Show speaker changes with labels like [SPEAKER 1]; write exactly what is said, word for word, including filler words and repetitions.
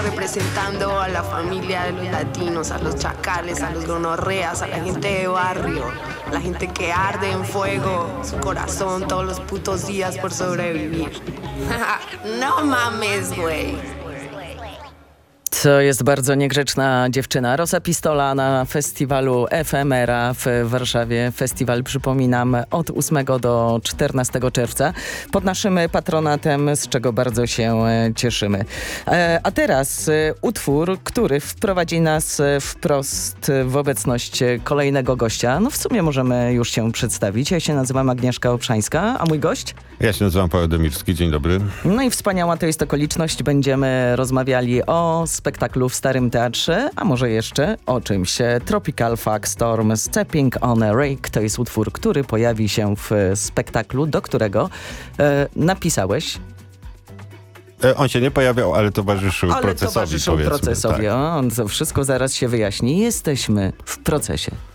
[SPEAKER 1] representando a la familia de los latinos, a los chacales, a los gonorreas, a la gente de barrio, a la gente que arde en fuego, su corazón todos los putos días por sobrevivir. No mames, güey.
[SPEAKER 2] To jest bardzo niegrzeczna dziewczyna. Rosa Pistola na festiwalu Efemera w Warszawie. Festiwal, przypominam, od ósmego do czternastego czerwca pod naszym patronatem, z czego bardzo się cieszymy. A teraz utwór, który wprowadzi nas wprost w obecność kolejnego gościa. No w sumie możemy już się przedstawić. Ja się nazywam Agnieszka Obszańska, a mój gość?
[SPEAKER 3] Ja się nazywam Paweł Demirski. Dzień dobry.
[SPEAKER 2] No i wspaniała to jest okoliczność. Będziemy rozmawiali o spektaklu w Starym Teatrze, a może jeszcze o czymś. Tropical Fuck Storm, Stepping on a Rake to jest utwór, który pojawi się w spektaklu, do którego e, napisałeś.
[SPEAKER 3] E, on się nie pojawiał, ale towarzyszył
[SPEAKER 2] Ale
[SPEAKER 3] procesowi.
[SPEAKER 2] towarzyszył procesowi.
[SPEAKER 3] Tak.
[SPEAKER 2] O, to wszystko zaraz się wyjaśni. Jesteśmy w procesie.